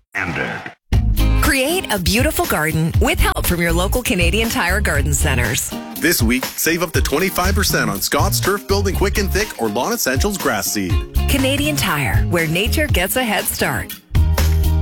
Standard. Create a beautiful garden with help from your local Canadian Tire Garden Centers. This week, save up to 25% on Scott's Turf Building Quick and Thick or Lawn Essentials Grass Seed. Canadian Tire, where nature gets a head start.